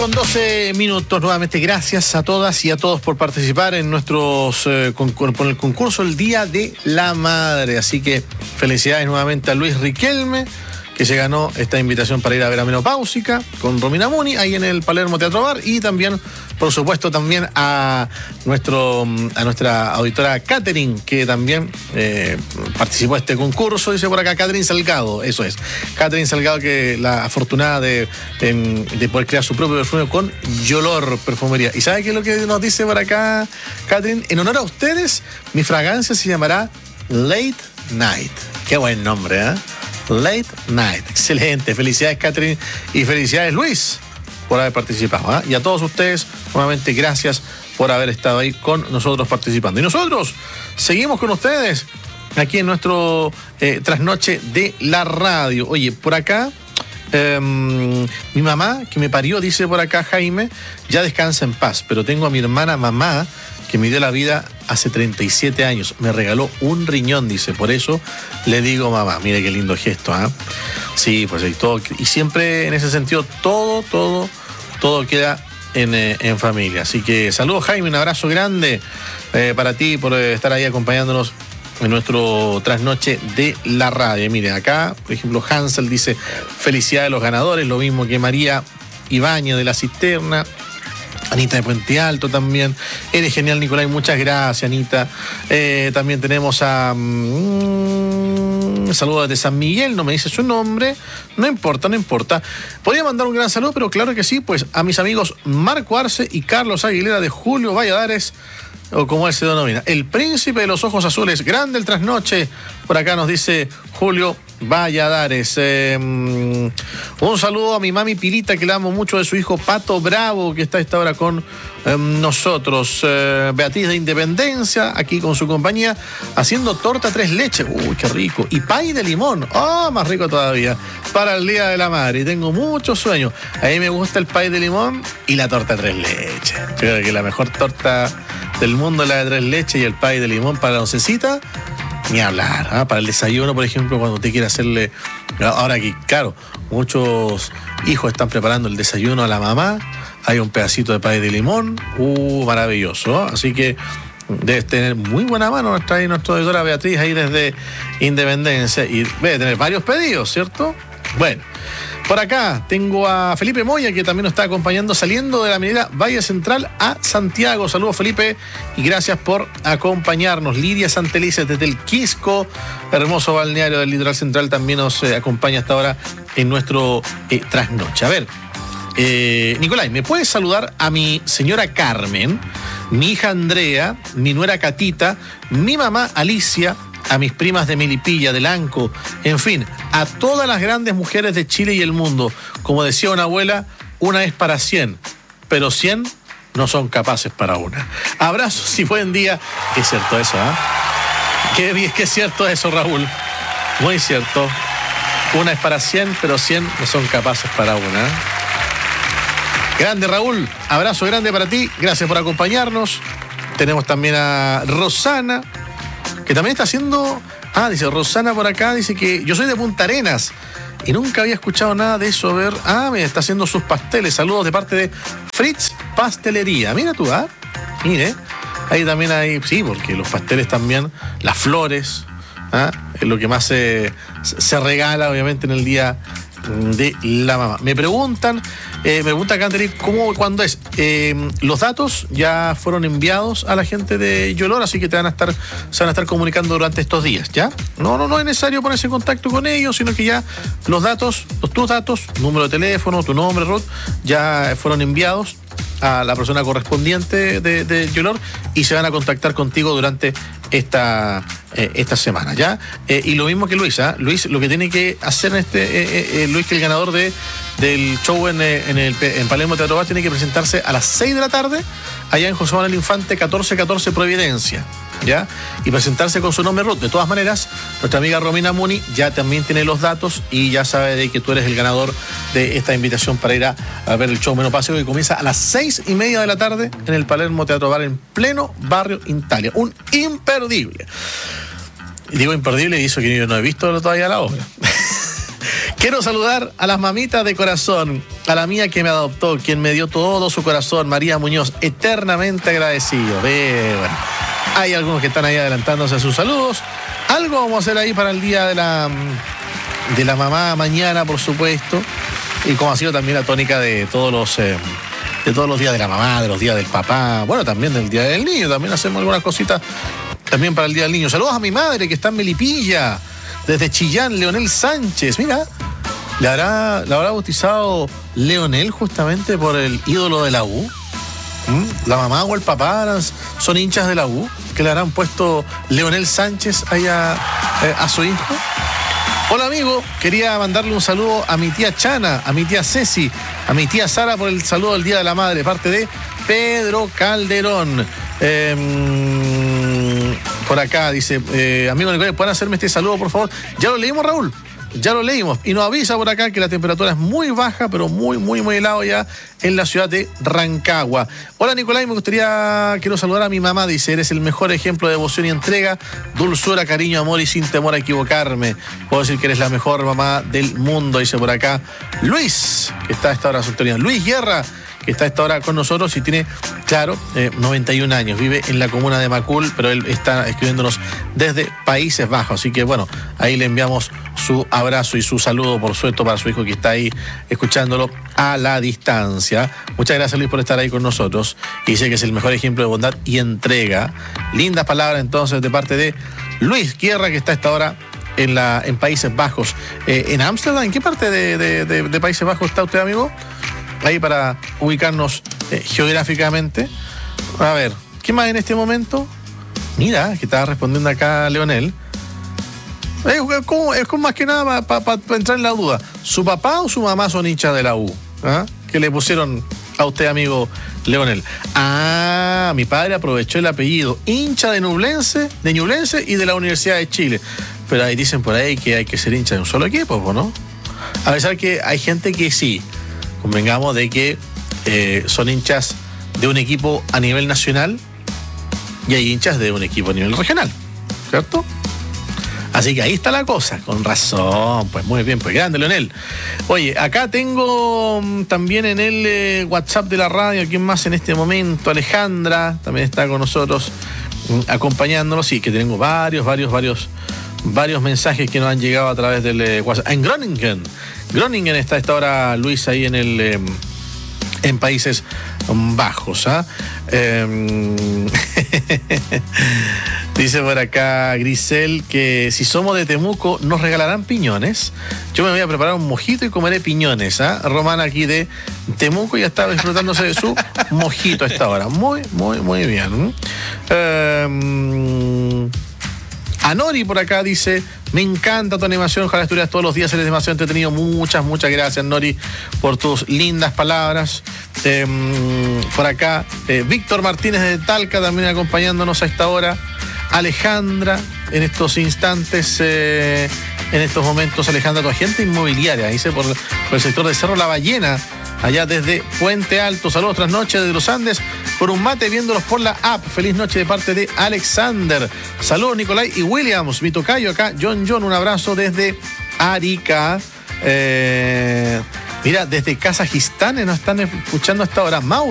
con 12 minutos. Nuevamente gracias a todas y a todos por participar en nuestros con el concurso El Día de la Madre. Así que felicidades nuevamente a Luis Riquelme, que se ganó esta invitación para ir a ver a Menopáusica con Romina Muni ahí en el Palermo Teatro Bar, y también, por supuesto, también a nuestra auditora Catherine, que también participó de este concurso. Dice por acá Catherine Salgado, eso es. Catherine Salgado, que la afortunada de poder crear su propio perfume con Yolor Perfumería. ¿Y sabe qué es lo que nos dice por acá Catherine? En honor a ustedes, mi fragancia se llamará Late Night. Qué buen nombre, ¿eh? Late Night. Excelente. Felicidades, Catherine, y felicidades, Luis, por haber participado, ¿eh? Y a todos ustedes, nuevamente, gracias por haber estado ahí con nosotros participando. Y nosotros seguimos con ustedes aquí en nuestro trasnoche de la radio. Oye, por acá, mi mamá, que me parió, dice por acá Jaime, ya descansa en paz, pero tengo a mi hermana mamá, que me dio la vida hace 37 años. Me regaló un riñón, dice. Por eso le digo mamá. Mire qué lindo gesto, ¿eh? Sí, pues y todo. Y siempre en ese sentido, todo queda en familia. Así que saludos, Jaime, un abrazo grande para ti por estar ahí acompañándonos en nuestro trasnoche de la radio. Mire, acá, por ejemplo, Hansel dice felicidades a los ganadores, lo mismo que María Ibañez de La Cisterna. Anita de Puente Alto también. Eres genial, Nicolai. Muchas gracias, Anita. También tenemos a... saludos de San Miguel. No me dice su nombre. No importa. Podría mandar un gran saludo, pero claro que sí, pues a mis amigos Marco Arce y Carlos Aguilera de Julio Valladares, o como él se denomina, el príncipe de los ojos azules. Grande el trasnoche. Por acá nos dice Julio Valladares. Un saludo a mi mami Pilita, que la amo mucho, de su hijo Pato Bravo, que está a esta hora con nosotros. Beatriz de Independencia, aquí con su compañía, haciendo torta tres leches. Uy, qué rico. Y pay de limón. Más rico todavía. Para el Día de la Madre. Y tengo mucho sueño. A mí me gusta el pay de limón y la torta tres leches. Creo que la mejor torta del mundo es la de tres leches, y el pay de limón para la oncecita, ni hablar, ¿eh? Para el desayuno, por ejemplo, cuando usted quiere hacerle... Ahora que, claro, muchos hijos están preparando el desayuno a la mamá, hay un pedacito de pay de limón, maravilloso, ¿eh? Así que debe tener muy buena mano nuestra doctora Beatriz ahí desde Independencia, y debe tener varios pedidos, ¿cierto? Bueno, por acá tengo a Felipe Moya, que también nos está acompañando saliendo de la minera Valle Central a Santiago. Saludos, Felipe, y gracias por acompañarnos. Lidia Santelices desde el Quisco, hermoso balneario del litoral central, también nos acompaña hasta ahora en nuestro trasnoche. A ver, Nicolai, ¿me puedes saludar a mi señora Carmen, mi hija Andrea, mi nuera Catita, mi mamá Alicia, a mis primas de Melipilla, de Lanco, en fin, a todas las grandes mujeres de Chile y el mundo? Como decía una abuela, una es para 100, pero 100 no son capaces para una. Abrazos y buen día. Qué cierto eso, ¿eh? Qué cierto eso, Raúl. Muy cierto. Una es para 100, pero 100 no son capaces para una. Grande, Raúl. Abrazo grande para ti. Gracias por acompañarnos. Tenemos también a Rosana, que también está haciendo... dice Rosana por acá, dice que yo soy de Punta Arenas y nunca había escuchado nada de eso. A ver, me está haciendo sus pasteles. Saludos de parte de Fritz Pastelería. Mira tú, mire, ahí también hay... Sí, porque los pasteles también, las flores, es lo que más se regala, obviamente, en el Día de la Mamá. Me preguntan Catherine, ¿cuándo es? Los datos ya fueron enviados a la gente de Yolor, así que se van a estar comunicando durante estos días, ¿ya? No es necesario ponerse en contacto con ellos, sino que ya tus datos, número de teléfono, tu nombre, Ruth, ya fueron enviados a la persona correspondiente de Yolor, y se van a contactar contigo durante esta semana, ¿ya? Y lo mismo que Luis, Luis, lo que tiene que hacer Luis, que es el ganador del show en Palermo Teatro Bar, tiene que presentarse a las 6 de la tarde allá en José Manuel Infante 1414 Providencia, ¿ya? Y presentarse con su nombre, Ruth. De todas maneras, nuestra amiga Romina Muni ya también tiene los datos y ya sabe de que tú eres el ganador de esta invitación para ir a ver el show Menopáusico, que comienza a las 6:30 de la tarde en el Palermo Teatro Bar, en pleno barrio Italia. Un imperdible. Y digo imperdible y eso que yo no he visto todavía la obra. Quiero saludar a las mamitas de corazón. a la mía que me adoptó, quien me dio todo su corazón, María Muñoz, eternamente agradecido. Bueno, hay algunos que están ahí adelantándose a sus saludos. Algo vamos a hacer ahí para el día de la mamá mañana, por supuesto, y como ha sido también la tónica de todos los días de la mamá, de los días del papá, bueno, también del día del niño, también hacemos algunas cositas también para el día del niño. Saludos a mi madre que está en Melipilla, desde Chillán, Leonel Sánchez, mira, ¿la habrá bautizado Leonel justamente por el ídolo de la U? ¿La mamá o el papá son hinchas de la U? ¿Que le habrán puesto Leonel Sánchez ahí a su hijo? Hola amigo, quería mandarle un saludo a mi tía Chana, a mi tía Ceci, a mi tía Sara por el saludo del Día de la Madre, parte de Pedro Calderón. Por acá dice, amigo Nicolás, ¿pueden hacerme este saludo por favor? Ya lo leímos, Raúl. Ya lo leímos. Y nos avisa por acá que la temperatura es muy baja, pero muy, muy, muy helado ya en la ciudad de Rancagua. Hola, Nicolás, quiero saludar a mi mamá. Dice, eres el mejor ejemplo de devoción y entrega, dulzura, cariño, amor y sin temor a equivocarme. Puedo decir que eres la mejor mamá del mundo, dice por acá Luis, que está a esta hora en sintonía. Luis Guerra, que está a esta hora con nosotros y tiene, claro, 91 años. Vive en la comuna de Macul, pero él está escribiéndonos desde Países Bajos. Así que, bueno, ahí le enviamos su abrazo y su saludo, por supuesto, para su hijo que está ahí escuchándolo a la distancia. Muchas gracias, Luis, por estar ahí con nosotros. Y dice que es el mejor ejemplo de bondad y entrega. Lindas palabras, entonces, de parte de Luis Guerra, que está a esta hora en Países Bajos. ¿En Ámsterdam? ¿En qué parte de Países Bajos está usted, amigo? Ahí para ubicarnos geográficamente. A ver, ¿qué más en este momento? Mira, que estaba respondiendo acá Leonel. Es como más que nada para entrar en la duda. ¿Su papá o su mamá son hinchas de la U? ¿Ah? Que le pusieron a usted, amigo Leonel. Ah, mi padre aprovechó el apellido hincha de Ñublense y de la Universidad de Chile. Pero ahí dicen por ahí que hay que ser hincha de un solo equipo, ¿no? A pesar que hay gente que sí. Convengamos de que son hinchas de un equipo a nivel nacional y hay hinchas de un equipo a nivel regional, ¿cierto? Así que ahí está la cosa, con razón, pues muy bien, pues grande, Leonel. Oye, acá tengo también en el WhatsApp de la radio, ¿quién más en este momento? Alejandra también está con nosotros acompañándonos, sí, que tengo varios mensajes que nos han llegado a través del WhatsApp. En Groningen está a esta hora Luis ahí en Países Bajos. Dice por acá Grisel que si somos de Temuco nos regalarán piñones. Yo me voy a preparar un mojito y comeré piñones. Romana aquí de Temuco ya está disfrutándose de su mojito a esta hora. Muy, muy, muy bien. Anori por acá dice, me encanta tu animación, ojalá estuvieras todos los días, eres demasiado entretenido. Muchas gracias, Nori, por tus lindas palabras. Por acá, Víctor Martínez de Talca también acompañándonos a esta hora. Alejandra, en estos instantes, en estos momentos, Alejandra, tu agente inmobiliaria, dice por el sector de Cerro La Ballena, allá desde Puente Alto. Saludos, tras noche desde los Andes, por un mate viéndolos por la app. Feliz noche de parte de Alexander. Saludos, Nicolai y Williams, mi tocayo acá. John, un abrazo desde Arica. Mira, desde Kazajistán nos están escuchando hasta ahora. Mau